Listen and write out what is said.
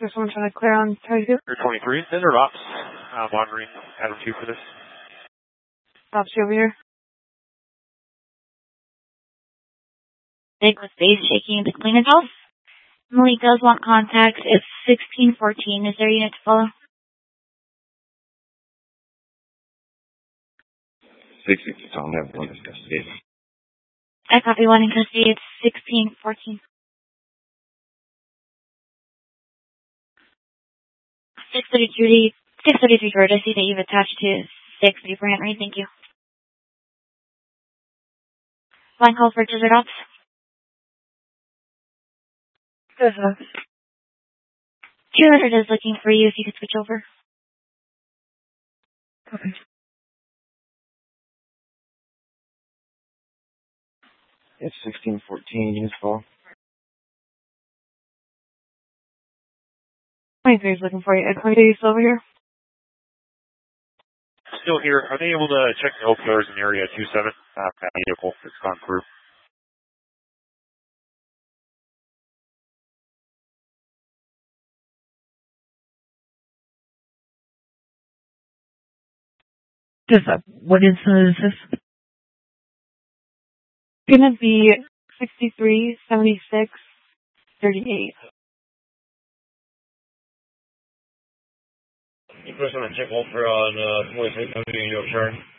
Just one trying to clear on 22. 23, send her ops. Monitoring Adam 2 for this. Ops over here. Big with base shaking the cleaning house. Emily does want contact. It's 1614. Is there a unit to follow? 660, Tom, have one in custody. I copy one in custody. It's 1614. 633 George. I see that you've attached to 6 for Henry. Thank you. Line call for Desert Ops. Desert Ops. 200 is looking for you if you could switch over. Okay. It's 1614, units fall. 23 is looking for you. Ed 22, you still over here? Still here. Are they able to check the OPRs in area 27? That vehicle that's gone through. What incident is this? Gonna be 63, 76, 38. You put on a check over on 26, I'm doing your turn.